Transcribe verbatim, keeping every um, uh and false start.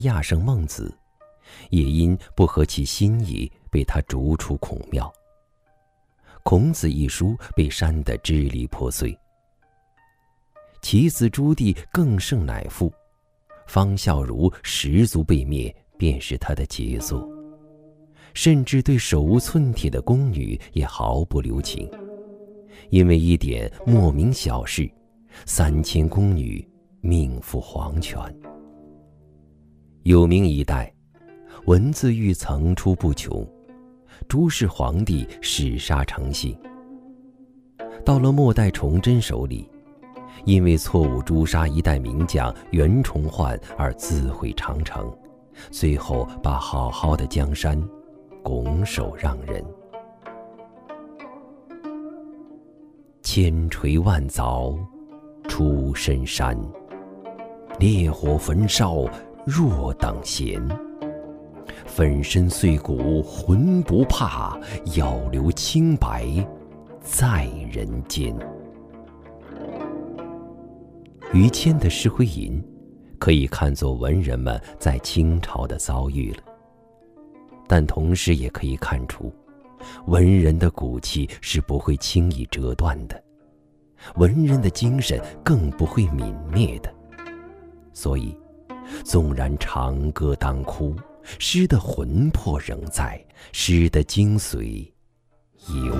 亚圣孟子，也因不合其心意被他逐出孔庙。孔子一书被删得支离破碎。其子朱棣更胜乃父，方孝孺十族被灭便是他的杰作，甚至对手无寸铁的宫女也毫不留情，因为一点莫名小事，三千宫女命赴黄泉。有明一代，文字狱层出不穷，诸事皇帝弑杀成性。到了末代崇祯手里，因为错误诛杀一代名将袁崇焕而自毁长城，最后把好好的江山拱手让人。千锤万凿出深山，烈火焚烧若等闲。粉身碎骨浑不怕，要留清白在人间。于谦的《诗会吟》可以看作文人们在清朝的遭遇了，但同时也可以看出，文人的骨气是不会轻易折断的，文人的精神更不会泯灭的。所以，纵然长歌当哭，诗的魂魄仍在，诗的精髓犹